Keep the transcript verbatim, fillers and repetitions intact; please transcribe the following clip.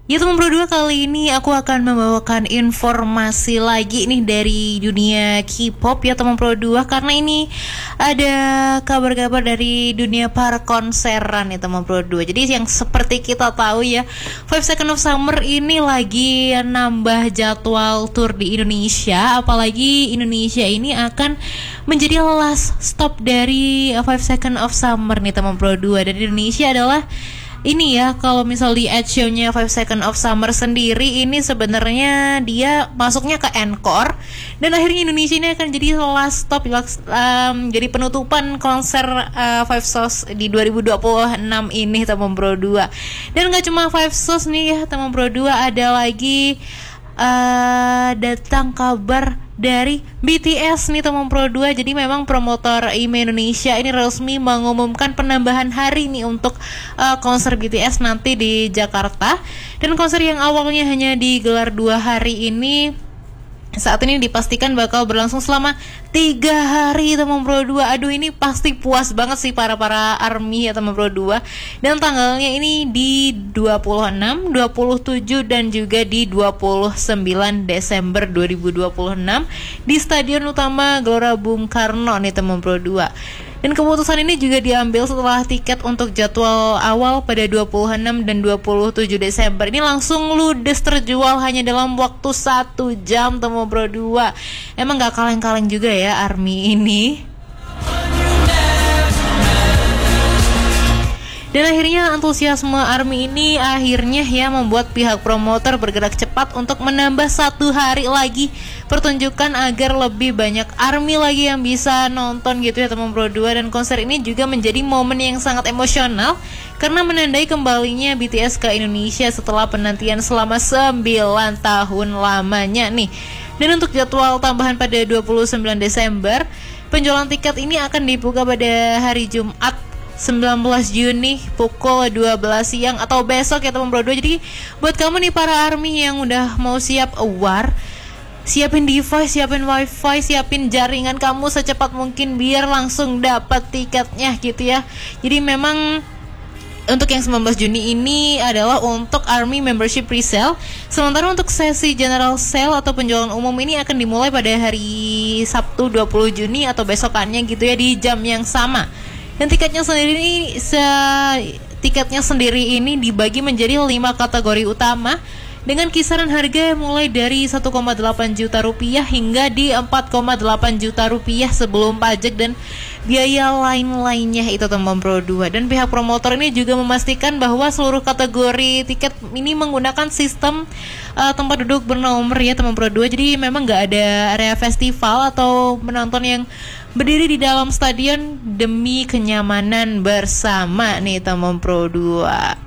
Ya teman Pro dua, kali ini aku akan membawakan informasi lagi nih dari dunia K-pop ya teman Pro dua, karena ini ada kabar-kabar dari dunia para konseran ya teman Pro dua. Jadi yang seperti kita tahu ya, Five Seconds of Summer ini lagi nambah jadwal tour di Indonesia, apalagi Indonesia ini akan menjadi last stop dari Five Seconds of Summer nih teman Pro dua. Dan Indonesia adalah ini ya, kalau misal di Edge show-nya Five Seconds of Summer sendiri, ini sebenarnya dia masuknya ke encore, dan akhirnya Indonesia ini akan jadi last stop, um, jadi penutupan konser uh, Five Shows di dua ribu dua puluh enam ini teman Pro dua. Dan gak cuma Five Shows nih ya teman Pro dua, ada lagi uh, datang kabar dari B T S nih teman Pro dua. Jadi memang promotor I M E Indonesia ini resmi mengumumkan penambahan hari nih untuk uh, konser B T S nanti di Jakarta. Dan konser yang awalnya hanya digelar dua hari ini saat ini dipastikan bakal berlangsung selama tiga hari teman Pro dua. Aduh, ini pasti puas banget sih para-para ARMY ya teman Pro dua. Dan tanggalnya ini di dua puluh enam, dua puluh tujuh dan juga di dua puluh sembilan Desember dua ribu dua puluh enam di Stadion Utama Gelora Bung Karno nih teman Pro dua. Dan keputusan ini juga diambil setelah tiket untuk jadwal awal pada dua puluh enam dan dua puluh tujuh Desember ini langsung ludes terjual hanya dalam waktu satu jam teman Pro dua. Emang gak kaleng-kaleng juga ya ARMY ini. Dan akhirnya antusiasme ARMY ini akhirnya ya membuat pihak promotor bergerak cepat untuk menambah satu hari lagi pertunjukan agar lebih banyak ARMY lagi yang bisa nonton gitu ya teman Pro dua. Dan konser ini juga menjadi momen yang sangat emosional karena menandai kembalinya B T S ke Indonesia setelah penantian selama sembilan tahun lamanya nih. Dan untuk jadwal tambahan pada dua puluh sembilan Desember, penjualan tiket ini akan dibuka pada hari Jumat sembilan belas Juni pukul dua belas siang atau besok ya teman Pro dua. Jadi buat kamu nih para ARMY yang udah mau siap award, siapin device, siapin wifi, siapin jaringan kamu secepat mungkin biar langsung dapat tiketnya gitu ya. Jadi memang untuk yang sembilan belas Juni ini adalah untuk ARMY membership resale. Sementara untuk sesi general sale atau penjualan umum ini akan dimulai pada hari Sabtu dua puluh Juni atau besokannya gitu ya, di jam yang sama. Dan tiketnya sendiri ini se tiketnya sendiri ini dibagi menjadi lima kategori utama dengan kisaran harga mulai dari satu koma delapan juta rupiah hingga di empat koma delapan juta rupiah sebelum pajak dan biaya lain-lainnya itu teman Pro dua. Dan pihak promotor ini juga memastikan bahwa seluruh kategori tiket ini menggunakan sistem uh, tempat duduk bernomor ya teman Pro dua. Jadi memang gak ada area festival atau penonton yang berdiri di dalam stadion demi kenyamanan bersama nih teman Pro dua.